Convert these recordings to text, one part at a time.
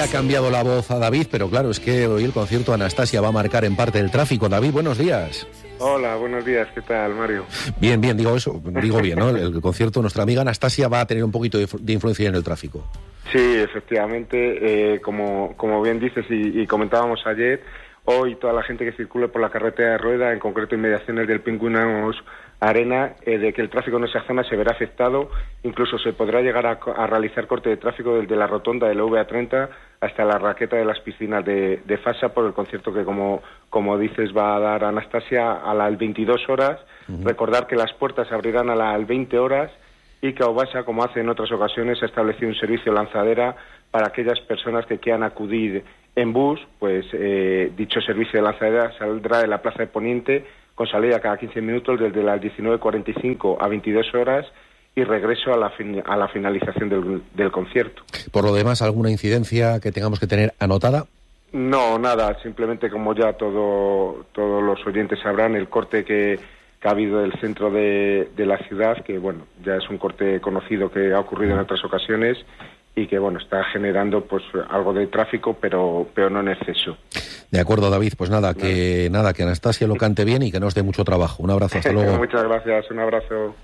ha cambiado la voz a David, pero claro, es que hoy el concierto Anastasia va a marcar en parte el tráfico. David, buenos días. Hola, buenos días, ¿qué tal, Mario? Bien, digo bien, ¿no? El concierto, nuestra amiga Anastasia va a tener un poquito de influencia en el tráfico. Sí, efectivamente, como bien dices y comentábamos ayer, hoy toda la gente que circule por la carretera de Rueda, en concreto inmediaciones del Pingüinos Arena, de que el tráfico en esa zona se verá afectado. Incluso se podrá llegar a realizar corte de tráfico desde la rotonda de la VA30 hasta la raqueta de las piscinas de Fasa por el concierto que, como dices, va a dar Anastasia a las 22 horas. Uh-huh. Recordar que las puertas abrirán a las 20 horas y que Aubasa, como hace en otras ocasiones, ha establecido un servicio lanzadera para aquellas personas que quieran acudir en bus. Pues dicho servicio de lanzadera saldrá de la Plaza de Poniente con salida cada 15 minutos desde las 19:45 a 22 horas y regreso a la finalización del concierto. Por lo demás, ¿alguna incidencia que tengamos que tener anotada? No, nada, simplemente como ya todos los oyentes sabrán, el corte que ha habido del centro de la ciudad, que bueno, ya es un corte conocido que ha ocurrido en otras ocasiones y que bueno, está generando pues algo de tráfico, pero no en exceso. De acuerdo, David, pues nada, que Anastasia lo cante bien y que nos dé mucho trabajo. Un abrazo, hasta luego. Muchas gracias, un abrazo.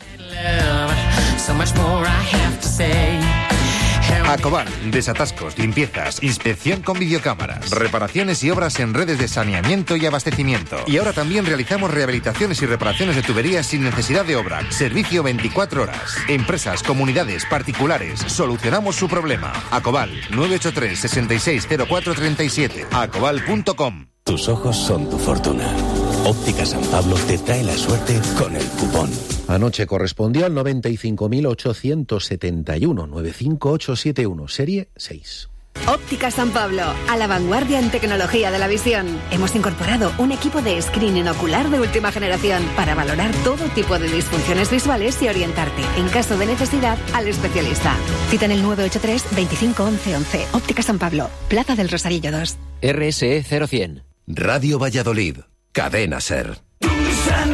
Acobal, desatascos, limpiezas, inspección con videocámaras, reparaciones y obras en redes de saneamiento y abastecimiento. Y ahora también realizamos rehabilitaciones y reparaciones de tuberías sin necesidad de obra. Servicio 24 horas. Empresas, comunidades, particulares, solucionamos su problema. Acobal, 983 660437. Acobal.com. Tus ojos son tu fortuna. Óptica San Pablo te trae la suerte con el cupón. Anoche correspondió al 95.871, 95871, serie 6. Óptica San Pablo, a la vanguardia en tecnología de la visión. Hemos incorporado un equipo de screening ocular de última generación para valorar todo tipo de disfunciones visuales y orientarte, en caso de necesidad, al especialista. Cita en el 983 25 11 11. Óptica San Pablo, Plaza del Rosarillo 2. RSE 0100. Radio Valladolid, Cadena SER.